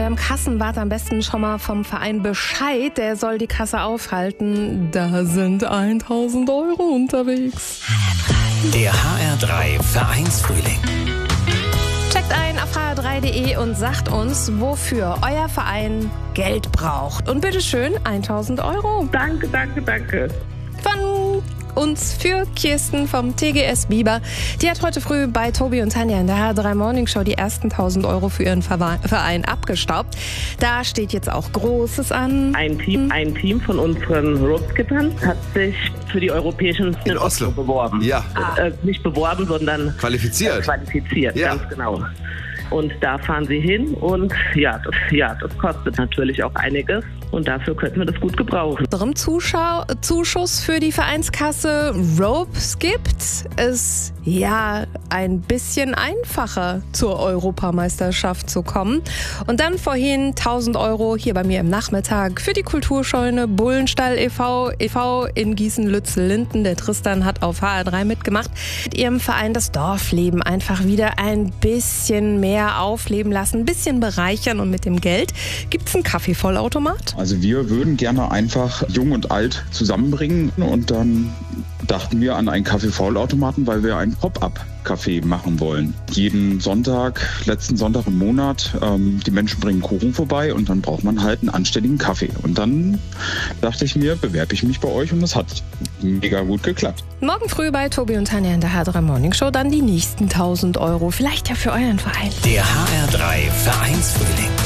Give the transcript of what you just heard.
beim Kassenwart am besten schon mal vom Verein Bescheid. Der soll die Kasse aufhalten. Da sind 1000 Euro unterwegs. Der HR3 Vereinsfrühling. Checkt ein auf hr3.de und sagt uns, wofür euer Verein Geld braucht. Und bitteschön 1000 Euro. Danke. Von uns für Kirsten vom TGS Biber. Die hat heute früh bei Tobi und Tanja in der HR3 Morning Show die ersten 1000 Euro für ihren Verein abgestaubt. Da steht jetzt auch Großes an. Ein Team von unseren Roadskippern hat sich für die europäischen in Oslo beworben. Ja. Nicht beworben, sondern qualifiziert. Ja. Ganz genau. Und da fahren sie hin und das kostet natürlich auch einiges. Und dafür könnten wir das gut gebrauchen. Unserem Zuschuss für die Vereinskasse Ropes gibt es ein bisschen einfacher zur Europameisterschaft zu kommen. Und dann vorhin 1000 Euro hier bei mir im Nachmittag für die Kulturscheune Bullenstall e.V. in Gießen-Lützel-Linden. Der Tristan hat auf HR3 mitgemacht. Mit ihrem Verein das Dorfleben einfach wieder ein bisschen mehr aufleben lassen, ein bisschen bereichern. Und mit dem Geld gibt es einen Kaffeevollautomat. Also wir würden gerne einfach Jung und Alt zusammenbringen und dann dachten wir an einen Kaffeevollautomaten, weil wir einen Pop-up-Café machen wollen. Jeden Sonntag, letzten Sonntag im Monat, die Menschen bringen Kuchen vorbei und dann braucht man halt einen anständigen Kaffee. Und dann dachte ich mir, bewerbe ich mich bei euch und das hat mega gut geklappt. Morgen früh bei Tobi und Tanja in der HR3 Morning Show dann die nächsten 1000 Euro. Vielleicht ja für euren Verein. Der HR3 Vereinsfrühling.